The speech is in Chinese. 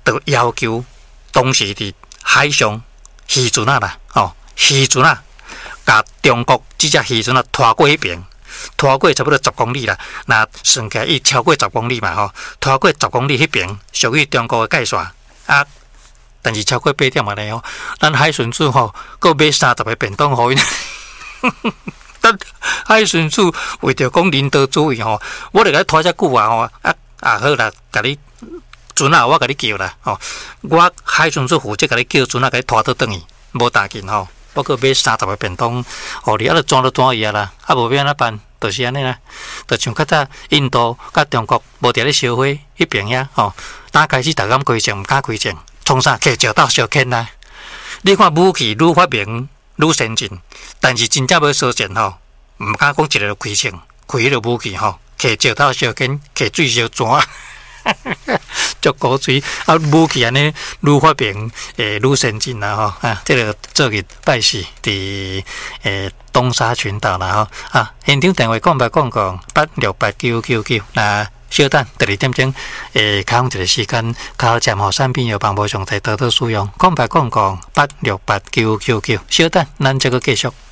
就要求当时伫海上渔船啦，渔船甲中国这只渔船拖过迄边，拖过差不多10公里啦。那算起来伊超过10公里嘛，拖过10公里迄边属于中国的界线啊。但是超过8点嘛咧咱海巡署搁买30个便当互因。咱海巡署为着讲领导主义我著甲你拖遮久啊好啦，甲你船我甲你叫啦我海巡署负责甲你叫船甲你拖倒转去，无打紧我搁买30个便当互你，就转伊啦，无要安怎办？就是安尼啦，就像较早印度甲中国无伫咧烧火迄边遐打开始逐工开战，毋敢开战，创啥摕石头烧起来。你看武器愈发明愈先进，但是真正要烧战毋敢讲一个就开枪，开迄个武器摕石头烧紧，摕水烧泉。足古锥武器安尼愈发明愈先进啦这个做日拜四伫东沙群岛啦现场电话讲8689999那小等12点钟开放一个时间，考站产品有帮无详细多多使用，8689999小等咱这个继续。